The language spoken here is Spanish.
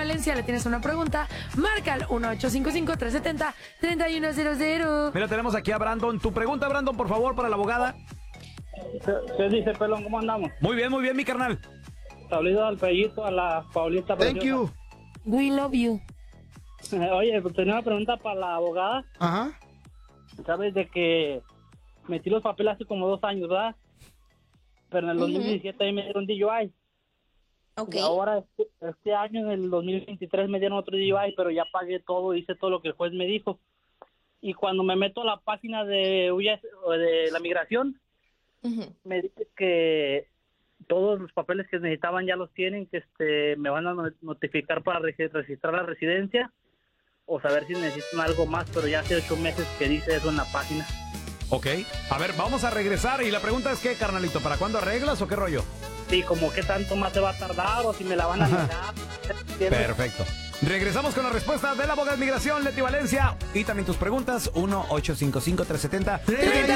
Valencia, le tienes una pregunta, marca al 1-855-370-3100. Mira, tenemos aquí a Brandon. Tu pregunta, Brandon, por favor, para la abogada. ¿Qué dice, pelón? ¿Cómo andamos? Muy bien, mi carnal. Saludos al Pellito, a la Paulita. Thank you. We love you. Oye, pues tenía una pregunta para la abogada. Ajá. Sabes de que metí los papeles hace como 2 años, ¿verdad? Pero en el 2017 ahí me dieron DUI. Ok. Y ahora, este año, en el 2023, me dieron otro DUI, pero ya pagué todo, hice todo lo que el juez me dijo. Y cuando me meto a la página de la migración, me dice que todos los papeles que necesitaban ya los tienen, que me van a notificar para registrar la residencia o saber si necesitan algo más, pero ya hace 8 meses que dice eso en la página. Ok. A ver, vamos a regresar. Y la pregunta es, ¿qué, carnalito? ¿Para cuándo arreglas o qué rollo? Sí, como qué tanto más se va a tardar o si me la van a negar. Perfecto. Regresamos con la respuesta de la abogada de migración, Leti Valencia. Y también tus preguntas, 1-855-370-3100.